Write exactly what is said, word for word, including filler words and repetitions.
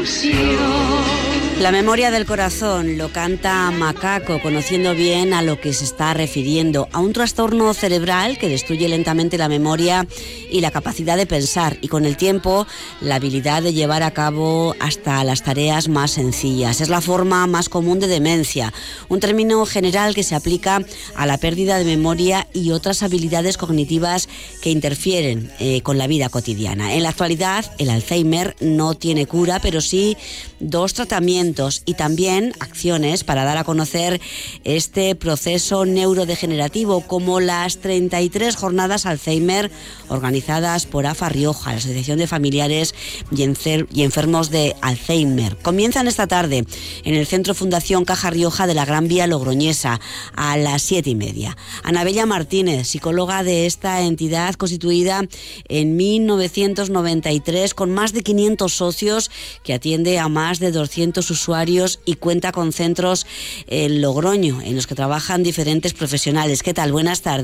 ilusión. La memoria del corazón lo canta Macaco, conociendo bien a lo que se está refiriendo, a un trastorno cerebral que destruye lentamente la memoria y la capacidad de pensar, y con el tiempo la habilidad de llevar a cabo hasta las tareas más sencillas. Es la forma más común de demencia, un término general que se aplica a la pérdida de memoria y otras habilidades cognitivas que interfieren eh, con la vida cotidiana. En la actualidad, el Alzheimer no tiene cura, pero sí dos tratamientos y también acciones para dar a conocer este proceso neurodegenerativo, como las treinta y tres jornadas Alzheimer organizadas por AFA Rioja, la Asociación de Familiares y Enfermos de Alzheimer. Comienzan esta tarde en el Centro Fundación Caja Rioja de la Gran Vía Logroñesa a las siete y media. Anabella Martínez, psicóloga de esta entidad constituida en mil novecientos noventa y tres con más de quinientos socios, que atiende a más de doscientos usuarios y cuenta con centros en Logroño en los que trabajan diferentes profesionales. ¿Qué tal? Buenas tardes.